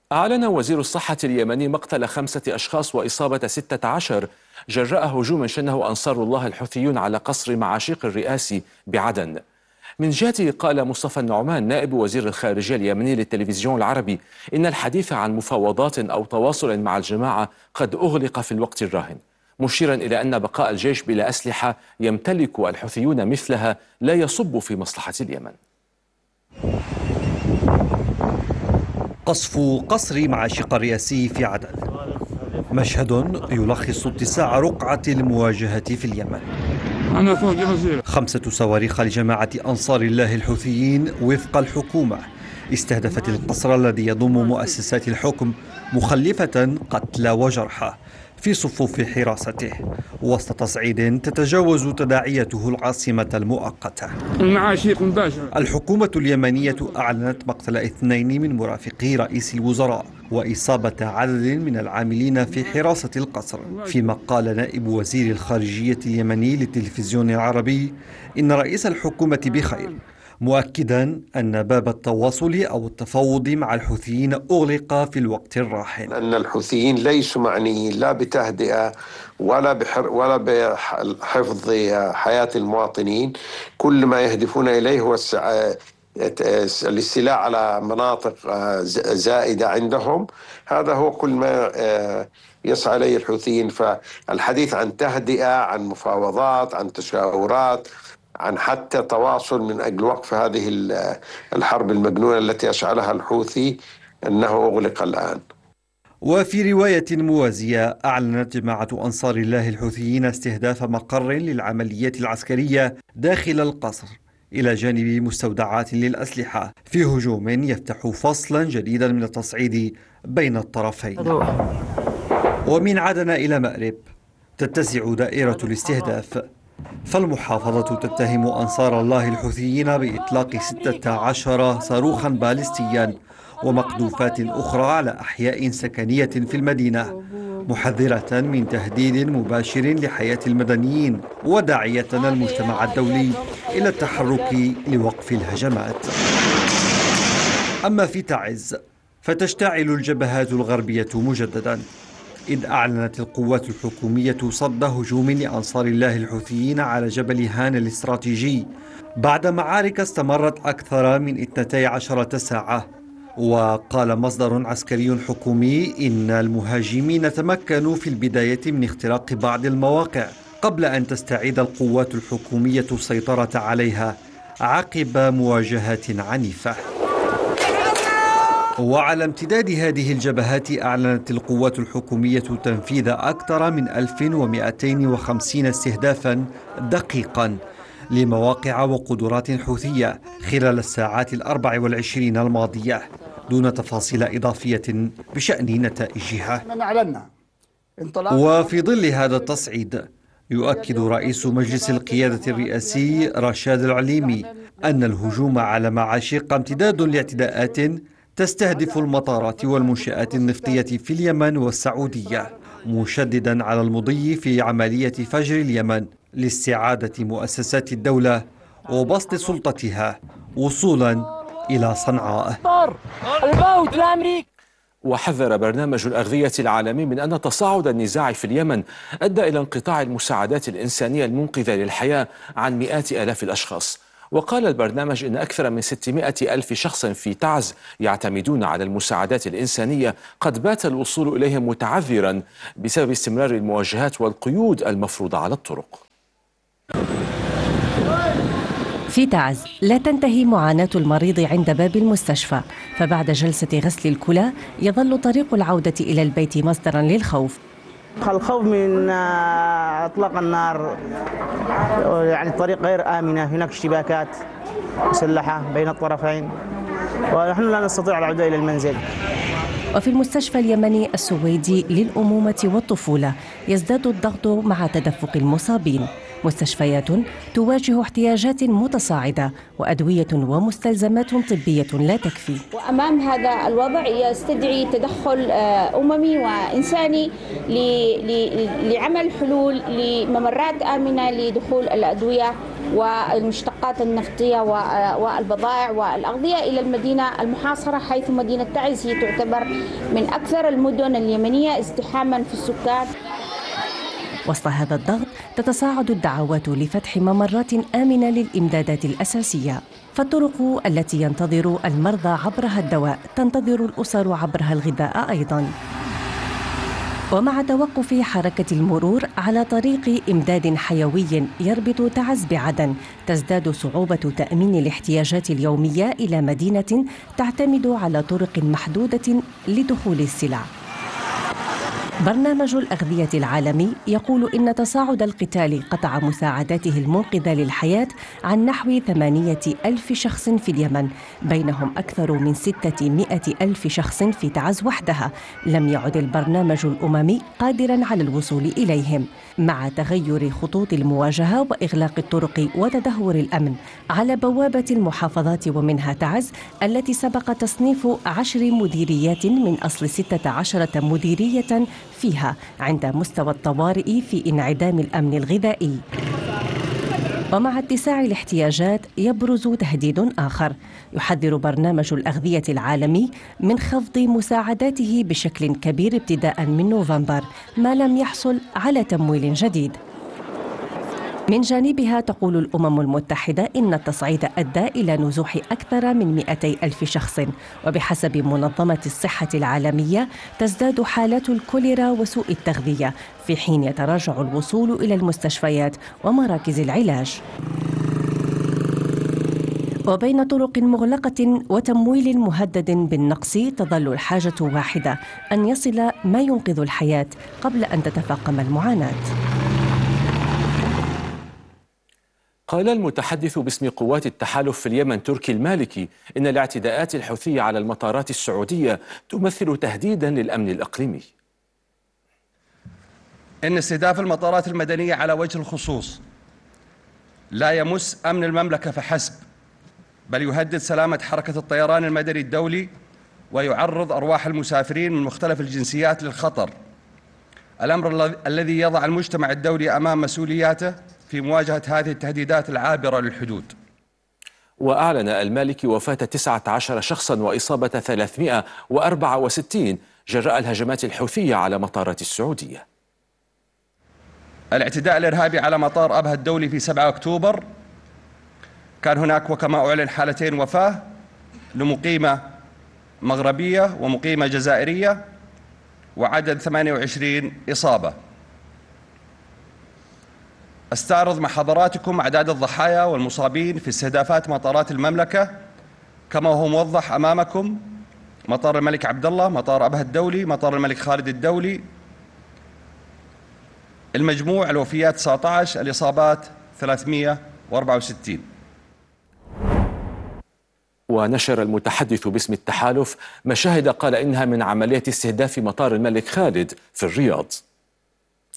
أعلن وزير الصحة اليمني مقتل 5 أشخاص وإصابة 16 جراء هجوم شنه أنصار الله الحوثيون على قصر معاشيق الرئاسي بعدن. من جهته قال مصطفى النعمان نائب وزير الخارجية اليمني للتلفزيون العربي إن الحديث عن مفاوضات أو تواصل مع الجماعة قد أغلق في الوقت الراهن، مشيرا إلى أن بقاء الجيش بلا أسلحة يمتلك الحوثيون مثلها لا يصب في مصلحة اليمن. قصف قصر معاشق الرئاسي في عدن، مشهد يلخص اتساع رقعة المواجهة في اليمن. 5 صواريخ لجماعة أنصار الله الحوثيين وفق الحكومة استهدفت القصر الذي يضم مؤسسات الحكم، مخلفة قتلى وجرحى في صفوف حراسته وسط تصعيد تتجاوز تداعيته العاصمة المؤقتة. المعاشيق مباشرة. الحكومة اليمنية أعلنت مقتل 2 من مرافقي رئيس الوزراء وإصابة عدد من العاملين في حراسة القصر، فيما قال نائب وزير الخارجية اليمني للتلفزيون العربي إن رئيس الحكومة بخير، مؤكدا أن باب التواصل أو التفاوض مع الحوثيين أغلق في الوقت الراهن. أن الحوثيين ليسوا معنيين لا بتهدئة ولا بحفظ حياة المواطنين، كل ما يهدفون إليه هو الاستيلاء على مناطق زائدة عندهم. هذا هو كل ما يسعى إليه الحوثيين. فالحديث عن تهدئة، عن مفاوضات، عن تشاورات، عن حتى تواصل من أجل وقف هذه الحرب المجنونة التي أشعلها الحوثي، أنه أغلق الآن. وفي رواية موازية أعلنت جماعة أنصار الله الحوثيين استهداف مقر للعمليات العسكرية داخل القصر إلى جانب مستودعات للأسلحة في هجوم يفتح فصلا جديدا من التصعيد بين الطرفين. ومن عدن إلى مأرب تتسع دائرة الاستهداف، فالمحافظة تتهم أنصار الله الحوثيين بإطلاق 16 صاروخا باليستيا ومقذوفات أخرى على أحياء سكنية في المدينة، محذرة من تهديد مباشر لحياة المدنيين وداعية المجتمع الدولي إلى التحرك لوقف الهجمات. أما في تعز فتشتعل الجبهات الغربية مجددا، إذ أعلنت القوات الحكومية صد هجوم لأنصار الله الحوثيين على جبل هان الاستراتيجي بعد معارك استمرت أكثر من 12 ساعة. وقال مصدر عسكري حكومي إن المهاجمين تمكنوا في البداية من اختراق بعض المواقع قبل أن تستعيد القوات الحكومية السيطرة عليها عقب مواجهات عنيفة. وعلى امتداد هذه الجبهات أعلنت القوات الحكومية تنفيذ أكثر من 1250 استهدافا دقيقا لمواقع وقدرات حوثية خلال الساعات 24 الماضية، دون تفاصيل إضافية بشأن نتائجها. وفي ظل هذا التصعيد يؤكد رئيس مجلس القيادة الرئاسي رشاد العليمي أن الهجوم على معاشيق امتداد لاعتداءات تستهدف المطارات والمنشآت النفطية في اليمن والسعودية، مشددا على المضي في عملية فجر اليمن لاستعادة مؤسسات الدولة وبسط سلطتها وصولا إلى صنعاء. وحذر برنامج الأغذية العالمي من أن تصاعد النزاع في اليمن أدى إلى انقطاع المساعدات الإنسانية المنقذة للحياة عن مئات آلاف الأشخاص. وقال البرنامج إن أكثر من 600 ألف شخص في تعز يعتمدون على المساعدات الإنسانية قد بات الوصول إليهم متعذرا بسبب استمرار المواجهات والقيود المفروضة على الطرق. في تعز لا تنتهي معاناة المريض عند باب المستشفى، فبعد جلسة غسل الكلى يظل طريق العودة إلى البيت مصدرا للخوف. الخوف من اطلاق النار، يعني الطريق غير آمنة، هناك اشتباكات مسلحة بين الطرفين ونحن لا نستطيع العودة إلى المنزل. وفي المستشفى اليمني السويدي للأمومة والطفولة يزداد الضغط مع تدفق المصابين، مستشفيات تواجه احتياجات متصاعدة وأدوية ومستلزمات طبية لا تكفي. وأمام هذا الوضع يستدعي تدخل أممي وإنساني لعمل حلول لممرات آمنة لدخول الأدوية والمشتقات النفطية والبضائع والأغذية إلى المدينة المحاصرة، حيث مدينة تعز هي تعتبر من أكثر المدن اليمنية ازدحاما في السكان. وسط هذا الضغط تتصاعد الدعوات لفتح ممرات آمنة للإمدادات الأساسية، فالطرق التي ينتظر المرضى عبرها الدواء تنتظر الأسر عبرها الغذاء أيضاً. ومع توقف حركة المرور على طريق إمداد حيوي يربط تعز بعدن، تزداد صعوبة تأمين الاحتياجات اليومية إلى مدينة تعتمد على طرق محدودة لدخول السلع. برنامج الأغذية العالمي يقول إن تصاعد القتال قطع مساعداته المنقذة للحياة عن نحو 8,000 شخص في اليمن، بينهم أكثر من 600,000 شخص في تعز وحدها. لم يعد البرنامج الأممي قادراً على الوصول إليهم، مع تغير خطوط المواجهة وإغلاق الطرق وتدهور الأمن على بوابة المحافظات ومنها تعز، التي سبق تصنيف 10 مديريات من أصل 16 مديرية فيها عند مستوى الطوارئ في انعدام الأمن الغذائي. ومع اتساع الاحتياجات يبرز تهديد آخر. يحذر برنامج الأغذية العالمي من خفض مساعداته بشكل كبير ابتداء من نوفمبر ما لم يحصل على تمويل جديد. من جانبها تقول الأمم المتحدة إن التصعيد أدى إلى نزوح أكثر من 200,000 شخص، وبحسب منظمة الصحة العالمية تزداد حالات الكوليرا وسوء التغذية، في حين يتراجع الوصول إلى المستشفيات ومراكز العلاج. وبين طرق مغلقة وتمويل مهدد بالنقص تظل الحاجة واحدة: أن يصل ما ينقذ الحياة قبل أن تتفاقم المعاناة. قال المتحدث باسم قوات التحالف في اليمن تركي المالكي إن الاعتداءات الحوثية على المطارات السعودية تمثل تهديدا للأمن الإقليمي. إن استهداف المطارات المدنية على وجه الخصوص لا يمس أمن المملكة فحسب، بل يهدد سلامة حركة الطيران المدني الدولي ويعرض أرواح المسافرين من مختلف الجنسيات للخطر، الأمر الذي يضع المجتمع الدولي أمام مسؤولياته في مواجهة هذه التهديدات العابرة للحدود. وأعلن المالكي وفاة 19 شخصاً وإصابة 364 جراء الهجمات الحوثية على مطارات السعودية. الاعتداء الإرهابي على مطار أبها الدولي في 7 أكتوبر كان هناك وكما أعلن حالتين وفاة لمقيمة مغربية ومقيمة جزائرية، وعدد 28 إصابة. أستعرض مع حضراتكم أعداد الضحايا والمصابين في استهدافات مطارات المملكة كما هو موضح أمامكم: مطار الملك عبد الله، مطار أبها الدولي، مطار الملك خالد الدولي. المجموع الوفيات 19، الإصابات 364. ونشر المتحدث باسم التحالف مشاهد قال إنها من عملية استهداف مطار الملك خالد في الرياض.